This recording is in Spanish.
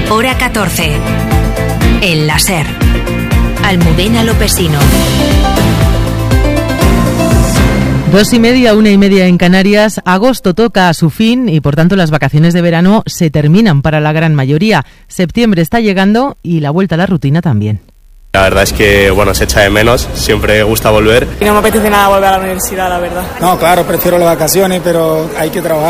Hora 14. El láser. Almudena Lopesino. 2:30, 1:30 en Canarias. Agosto toca a su fin y por tanto las vacaciones de verano se terminan para la gran mayoría. Septiembre está llegando y la vuelta a la rutina también. La verdad es que, se echa de menos, siempre gusta volver. Y no me apetece nada volver a la universidad, la verdad. No, claro, prefiero las vacaciones, pero hay que trabajar.